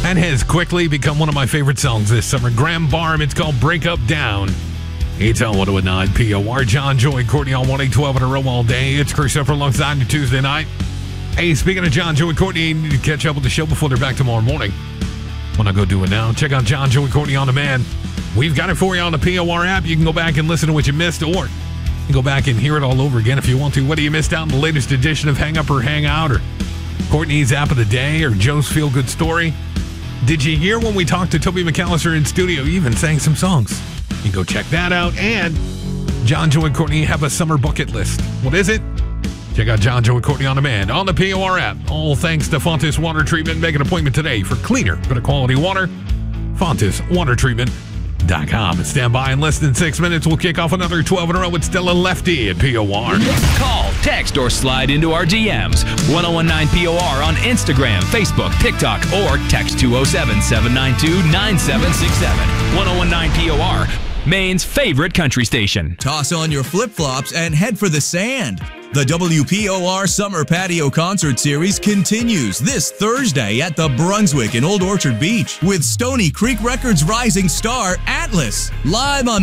and has quickly become one of my favorite songs this summer. Graham Barham, it's called Break Up Down. It's on 109 POR. John, Joy, Courtney on 1-8-12 in a row all day. It's Chris Upper alongside you Tuesday night. Hey, speaking of John, Joy, Courtney, you need to catch up with the show before they're back tomorrow morning. When I go do it now, check out John, Joy, Courtney on Demand. We've got it for you on the POR app. You can go back and listen to what you missed, or you can go back and hear it all over again if you want to. Whether you missed out on the latest edition of Hang Up or Hang Out, or Courtney's App of the Day, or Joe's Feel Good Story. Did you hear when we talked to Toby McAllister in studio? He even sang some songs. You can go check that out. And John, Joe, and Courtney have a summer bucket list. What is it? Check out John, Joe, and Courtney on Demand on the POR app. All thanks to Fontis Water Treatment. Make an appointment today for cleaner, better quality water. FontisWaterTreatment.com. And stand by in less than 6 minutes. We'll kick off another 12 in a row with Stella Lefty at POR. Call, text, or slide into our DMs. 1019 POR on Instagram, Facebook, TikTok, or text 207-792-9767. 1019 POR, Maine's favorite country station. Toss on your flip-flops and head for the sand. The WPOR Summer Patio Concert Series continues this Thursday at the Brunswick in Old Orchard Beach with Stony Creek Records rising star Atlas, live on